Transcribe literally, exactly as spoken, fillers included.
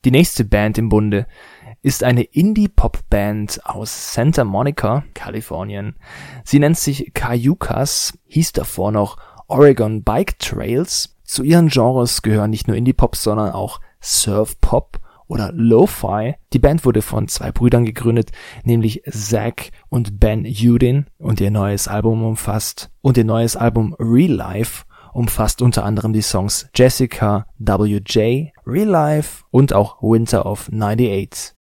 Die nächste Band im Bunde ist eine Indie-Pop-Band aus Santa Monica, Kalifornien. Sie nennt sich Cayucas, hieß davor noch Oregon Bike Trails. Zu ihren Genres gehören nicht nur Indie-Pop, sondern auch Surf-Pop oder Lo-Fi. Die Band wurde von zwei Brüdern gegründet, nämlich Zach und Ben Udin, und ihr neues Album umfasst und ihr neues Album Real Life umfasst unter anderem die Songs Jessica W J, Real Life und auch Winter of neunundneunzig.